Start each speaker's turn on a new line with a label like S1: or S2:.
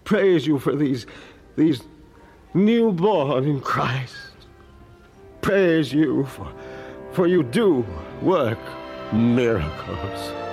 S1: praise you for these newborn in Christ. Praise you for you do work miracles.